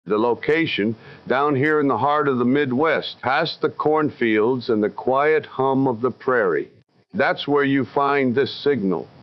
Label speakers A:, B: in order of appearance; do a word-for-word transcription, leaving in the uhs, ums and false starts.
A: The location, down here in the heart of the Midwest, past the cornfields and the quiet hum of the prairie. That's where you find this signal.